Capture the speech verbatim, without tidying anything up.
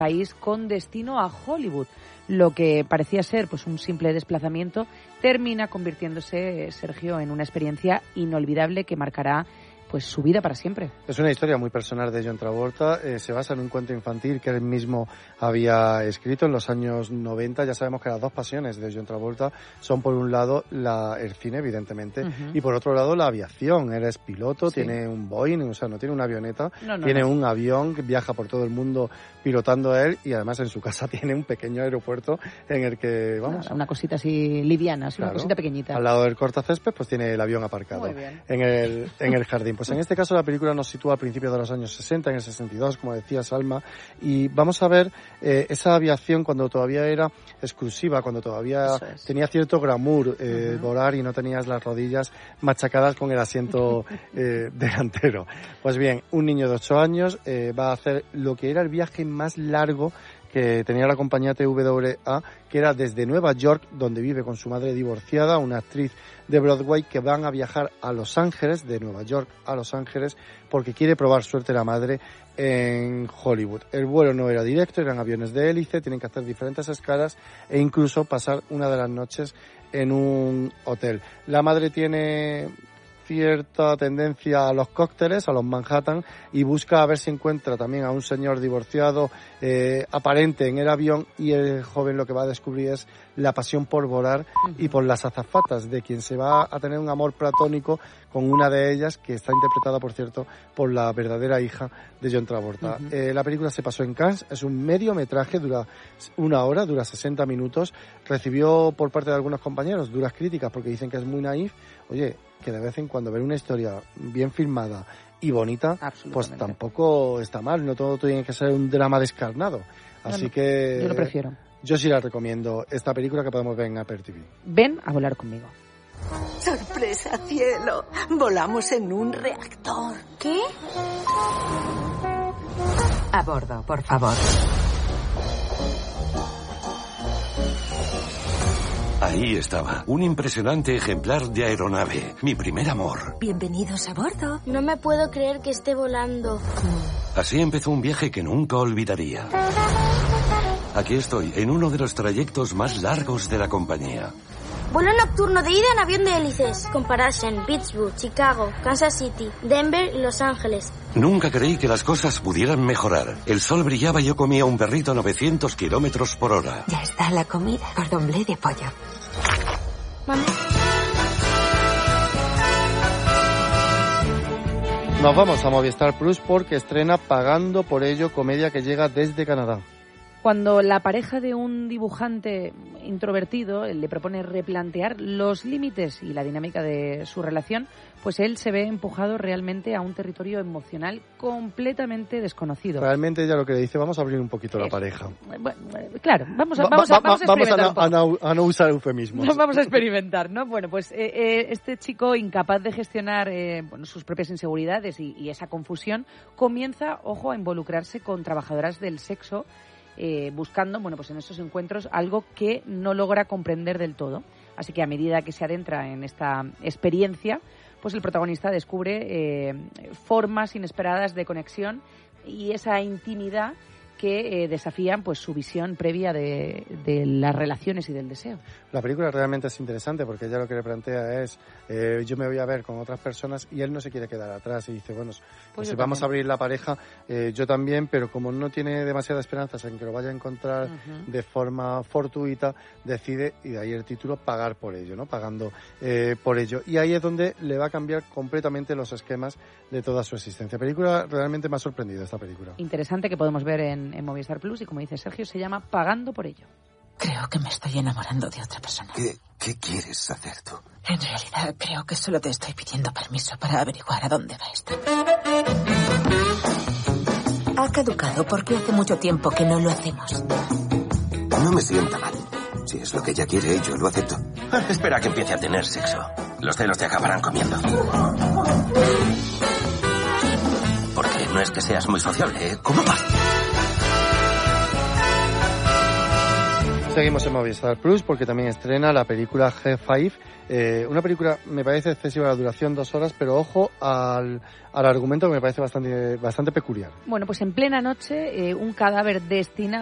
país con destino a Hollywood. Lo que parecía ser pues un simple desplazamiento termina convirtiéndose, Sergio, en una experiencia inolvidable que marcará pues su vida para siempre. Es una historia muy personal de John Travolta, eh, se basa en un cuento infantil que él mismo había escrito en los años noventa. Ya sabemos que las dos pasiones de John Travolta son, por un lado, la, el cine, evidentemente, uh-huh. y por otro lado, la aviación. Él es piloto, sí. tiene un Boeing, o sea, no tiene una avioneta, no, no, tiene no. un avión que viaja por todo el mundo pilotando él, y además en su casa tiene un pequeño aeropuerto en el que, vamos... Una, una cosita así liviana, así claro, una cosita pequeñita. Al lado del cortacésped, pues tiene el avión aparcado en el, en el jardín. Pues en este caso la película nos sitúa al principio de los años sesenta, en el sesenta y dos, como decía Salma, y vamos a ver eh, esa aviación cuando todavía era exclusiva, cuando todavía es. tenía cierto glamour eh, uh-huh. volar y no tenías las rodillas machacadas con el asiento eh, delantero. Pues bien, un niño de ocho años eh, va a hacer lo que era el viaje más largo que tenía la compañía T W A, que era desde Nueva York, donde vive con su madre divorciada, una actriz de Broadway, que van a viajar a Los Ángeles, de Nueva York a Los Ángeles, porque quiere probar suerte la madre en Hollywood. El vuelo no era directo, eran aviones de hélice, tienen que hacer diferentes escalas e incluso pasar una de las noches en un hotel. La madre tiene cierta tendencia a los cócteles, a los Manhattan, y busca a ver si encuentra también a un señor divorciado eh, aparente en el avión, y el joven lo que va a descubrir es la pasión por volar uh-huh. y por las azafatas, de quien se va a tener un amor platónico con una de ellas, que está interpretada, por cierto, por la verdadera hija de John Travolta. Uh-huh. Eh, la película se pasó en Cannes, es un mediometraje, dura una hora, dura sesenta minutos, recibió por parte de algunos compañeros duras críticas porque dicen que es muy naif. Oye, que de vez en cuando ver una historia bien filmada y bonita, pues tampoco está mal, no todo tiene que ser un drama descarnado. Así no, no, que yo lo prefiero. Yo sí la recomiendo, esta película que podemos ver en Apple T V. Ven a volar conmigo. ¡Sorpresa, cielo! Volamos en un reactor. ¿Qué? A bordo, por favor. Ahí estaba, un impresionante ejemplar de aeronave, mi primer amor. Bienvenidos a bordo. No me puedo creer que esté volando. Así empezó un viaje que nunca olvidaría. Aquí estoy, en uno de los trayectos más largos de la compañía. Vuelo nocturno de ida en avión de hélices, con paradas en Pittsburgh, Chicago, Kansas City, Denver y Los Ángeles. Nunca creí que las cosas pudieran mejorar. El sol brillaba y yo comía un perrito a novecientos kilómetros por hora. Ya está la comida, cordon bleu de pollo. Mamá. Nos vamos a Movistar Plus porque estrena Pagando por ello, comedia que llega desde Canadá. Cuando la pareja de un dibujante introvertido le propone replantear los límites y la dinámica de su relación, pues él se ve empujado realmente a un territorio emocional completamente desconocido. Realmente ella lo que le dice, vamos a abrir un poquito Eso. la pareja. Bueno, claro, vamos a, vamos a, vamos a experimentar Vamos a, no, a, no, a no usar eufemismos. Vamos a experimentar, ¿no? Bueno, pues eh, eh, este chico, incapaz de gestionar eh, bueno, sus propias inseguridades y, y esa confusión, comienza, ojo, a involucrarse con trabajadoras del sexo, Eh, buscando, bueno, pues en estos encuentros algo que no logra comprender del todo. Así que a medida que se adentra en esta experiencia, pues el protagonista descubre eh, formas inesperadas de conexión y esa intimidad que eh, desafían pues su visión previa de, de las relaciones y del deseo. La película realmente es interesante porque ella lo que le plantea es eh, yo me voy a ver con otras personas y él no se quiere quedar atrás y dice, bueno, pues, pues si vamos también. a abrir la pareja, eh, yo también, pero como no tiene demasiadas esperanzas en que lo vaya a encontrar uh-huh. de forma fortuita, decide, y de ahí el título, pagar por ello, ¿no? Pagando eh, por ello. Y ahí es donde le va a cambiar completamente los esquemas de toda su existencia. Película realmente me ha sorprendido esta película. Interesante, que podemos ver en en Movistar Plus, y como dice Sergio, se llama Pagando por ello. Creo que me estoy enamorando de otra persona. ¿Qué, qué quieres hacer tú? En realidad, creo que solo te estoy pidiendo permiso para averiguar a dónde va esto. Ha caducado porque hace mucho tiempo que no lo hacemos. No me sienta mal. Si es lo que ella quiere, yo lo acepto. Ah, espera a que empiece a tener sexo. Los celos te acabarán comiendo. Porque no es que seas muy sociable, ¿eh? ¿Cómo vas? Seguimos en Movistar Plus porque también estrena la película G cinco, eh, una película me parece excesiva la duración, dos horas, pero ojo al, al argumento que me parece bastante, bastante peculiar. Bueno, pues en plena noche eh, un cadáver destinado